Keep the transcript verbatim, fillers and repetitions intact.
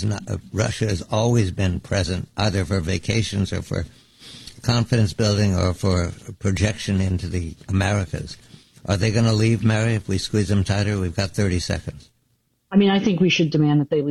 not, uh, Russia has always been present, either for vacations or for confidence building or for projection into the Americas. Are they going to leave, Mary, if we squeeze them tighter? We've got thirty seconds. I mean, I think we should demand that they leave.